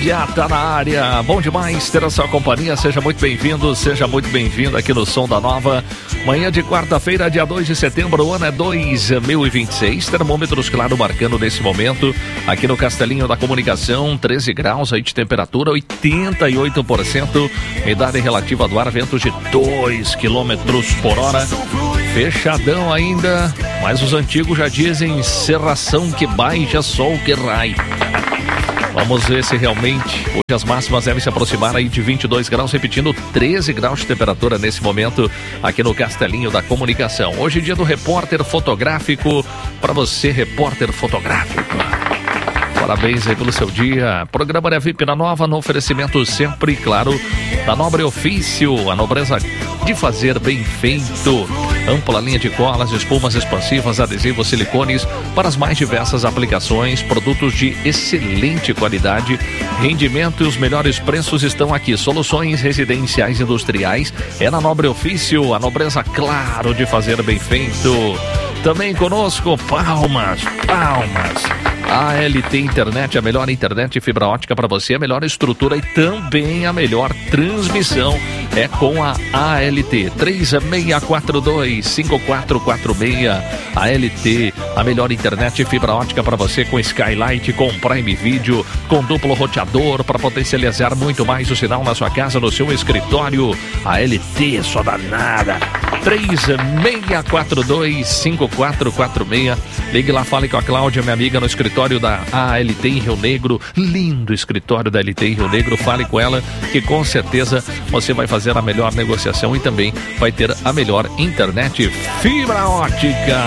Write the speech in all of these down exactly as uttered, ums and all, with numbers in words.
Já tá na área, bom demais ter a sua companhia, seja muito bem-vindo, seja muito bem-vindo aqui no Som da Nova. Manhã de quarta-feira, dia dois de setembro, o ano é dois mil e vinte e seis, termômetros claro marcando nesse momento, aqui no Castelinho da Comunicação, treze graus aí de temperatura, oitenta e oito por cento, umidade relativa do ar, ventos de dois quilômetros por hora, fechadão ainda, mas os antigos já dizem serração que baixa, sol que rai. Vamos ver se realmente hoje as máximas devem se aproximar aí de vinte e dois graus, repetindo treze graus de temperatura nesse momento aqui no Castelinho da Comunicação. Hoje é dia do repórter fotográfico, para você, repórter fotográfico. Parabéns aí pelo seu dia. Programa da V I P na Nova, no oferecimento sempre, claro, da Nobre Ofício, a nobreza de fazer bem feito. Ampla linha de colas, espumas expansivas, adesivos, silicones para as mais diversas aplicações, produtos de excelente qualidade, rendimento e os melhores preços estão aqui. Soluções residenciais industriais é na Nobre Ofício, a nobreza, claro, de fazer bem feito. Também conosco, palmas, palmas. A L T Internet, a melhor internet fibra ótica para você, a melhor estrutura e também a melhor transmissão é com a A L T. três seis quatro dois, cinco quatro quatro seis. A L T, a melhor internet fibra ótica para você, com Skylight, com Prime Video, com duplo roteador para potencializar muito mais o sinal na sua casa, no seu escritório. A L T, só danada. três seis quatro dois, cinco quatro quatro seis. Ligue lá, fale com a Cláudia, minha amiga, no escritório da A L T em Rio Negro. Lindo escritório da A L T em Rio Negro. Fale com ela que com certeza você vai fazer a melhor negociação e também vai ter a melhor internet fibra ótica.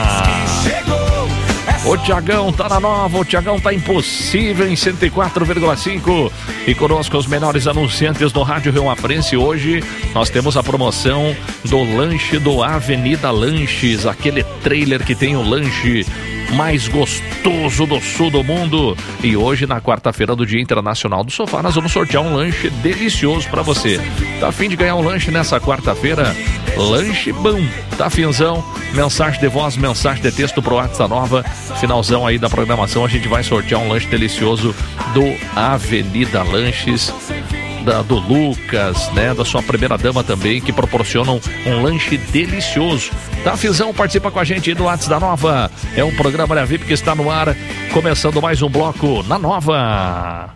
O Tiagão tá na Nova, o Tiagão tá impossível em cento e quatro vírgula cinco. E conosco os menores anunciantes do Rádio Rio Mafrense. Hoje nós temos a promoção do lanche do Avenida Lanches, aquele trailer que tem o lanche mais gostoso do sul do mundo. E hoje, na quarta-feira do Dia Internacional do Sofá, nós vamos sortear um lanche delicioso para você. Tá a fim de ganhar um lanche nessa quarta-feira? Lanche bom, tá finzão? Mensagem de voz, mensagem de texto pro WhatsApp da Nova. Finalzão aí da programação, a gente vai sortear um lanche delicioso do Avenida Lanches, da, do Lucas, né, da sua primeira dama também, que proporcionam um lanche delicioso. Tá, Fizão, participa com a gente aí do WhatsApp da Nova. É um programa da V I P que está no ar, começando mais um bloco na Nova.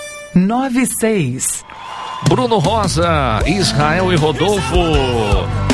nove seis. Bruno Rosa, Israel e Rodolfo.